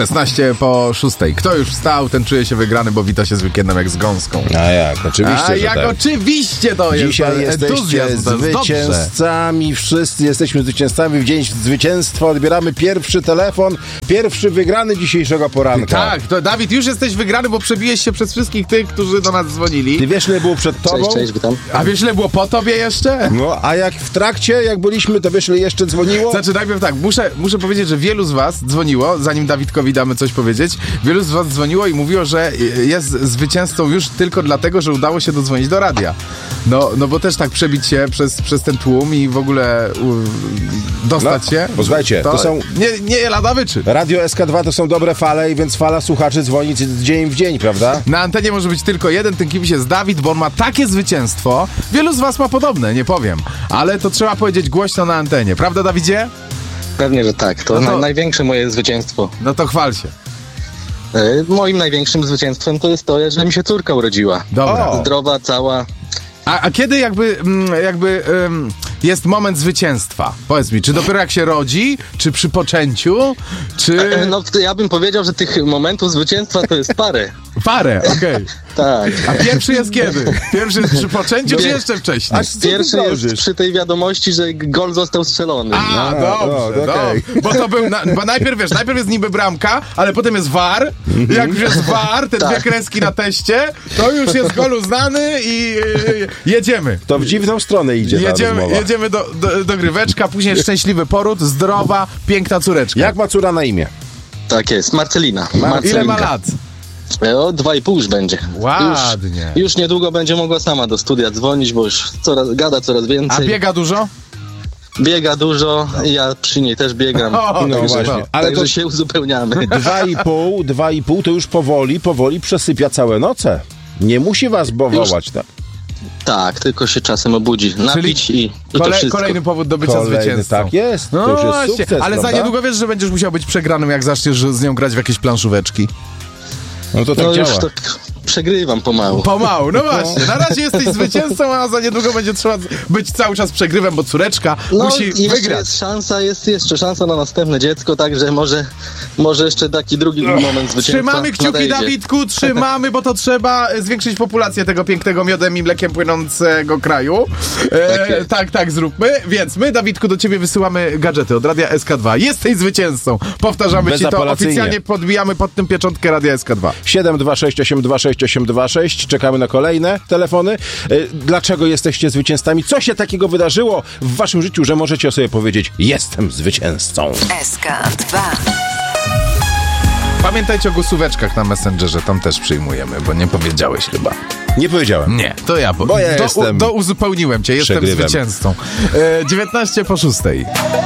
16:06. Kto już wstał, ten czuje się wygrany, bo wita się z weekendem jak z gąską. A jak? Oczywiście, że tak. Oczywiście to jest. Dzisiaj jesteście zwycięzcami. Wszyscy jesteśmy zwycięzcami. W dzień zwycięstwa odbieramy pierwszy telefon. Pierwszy wygrany dzisiejszego poranka. Tak, to Dawid, już jesteś wygrany, bo przebiłeś się przez wszystkich tych, którzy do nas dzwonili. Ty wiesz, ile było przed tobą? Cześć, witam. A wiesz, ile było po tobie jeszcze? No, a jak w trakcie, jak byliśmy, to wiesz, ile jeszcze dzwoniło? Znaczy, najpierw tak, muszę powiedzieć, że wielu z was dzwoniło, zanim Dawidkowi damy coś powiedzieć, wielu z was dzwoniło i mówiło, że jest zwycięzcą już tylko dlatego, że udało się dodzwonić do radia. No bo też tak przebić się przez ten tłum i w ogóle dostać się. Posłuchajcie, to są... Nie lada wyczyn. Radio SK2 to są dobre fale, więc fala słuchaczy dzwoni dzień w dzień, prawda? Na antenie może być tylko jeden, tym kimś jest Dawid, bo on ma takie zwycięstwo. Wielu z was ma podobne, nie powiem. Ale to trzeba powiedzieć głośno na antenie. Prawda, Dawidzie? Pewnie, że tak. To największe moje zwycięstwo. No to chwal się. Moim największym zwycięstwem to jest to, że mi się córka urodziła. Dobra. Zdrowa, cała. A kiedy jest moment zwycięstwa? Powiedz mi, czy dopiero jak się rodzi, czy przy poczęciu, czy... No, ja bym powiedział, że tych momentów zwycięstwa to jest parę. Parę, okej. Tak. A pierwszy jest kiedy? Pierwszy jest przy poczęciu, czy jeszcze wcześniej? Pierwszy jest przy tej wiadomości, że gol został strzelony. Dobrze. Bo to był, bo najpierw jest niby bramka, ale potem jest VAR. Jak już jest VAR, te dwie kreski na teście, to już jest gol uznany i jedziemy. To w dziwną stronę idzie Jedziemy do gryweczka, później szczęśliwy poród, zdrowa, piękna córeczka. Jak ma córa na imię? Tak jest, Marcelina. Ile ma lat? 2,5 już będzie. Ładnie. Już niedługo będzie mogła sama do studia dzwonić, bo już gada coraz więcej. A biega dużo? Biega dużo, ja przy niej też biegam. Właśnie. Ale także się uzupełniamy. 2,5 to już powoli przesypia całe noce. Nie musi was wołać, tak? Tak, tylko się czasem obudzi, napić i to wszystko. Kolejny powód do bycia zwycięzcą. Tak jest, to już jest sukces, ale prawda? za niedługo wiesz, że będziesz musiał być przegranym, jak zaczniesz z nią grać w jakieś planszóweczki. No to tak działa. Już tak przegrywam pomału. Pomału, no właśnie. Na razie jesteś zwycięzcą, a za niedługo będzie trzeba być cały czas przegrywem, bo córeczka musi wygrać. Jest jeszcze szansa na następne dziecko, także może jeszcze taki drugi moment zwycięstwa. Trzymamy kciuki, nadejdzie. Dawidku, trzymamy, bo to trzeba zwiększyć populację tego pięknego miodem i mlekiem płynącego kraju. Tak, zróbmy. Więc my, Dawidku, do ciebie wysyłamy gadżety od Radia SK2. Jesteś zwycięzcą. Powtarzamy ci to, oficjalnie podbijamy pod tym pieczątkę Radia SK2. 726826826. Czekamy na kolejne telefony. Dlaczego jesteście zwycięzcami? Co się takiego wydarzyło w waszym życiu, że możecie o sobie powiedzieć: jestem zwycięzcą? SK2. Pamiętajcie o głosóweczkach na Messengerze, tam też przyjmujemy, bo nie powiedziałeś chyba. Nie powiedziałem. Nie, to ja, bo ja jestem uzupełniłem cię, jestem zwycięzcą. 19:06.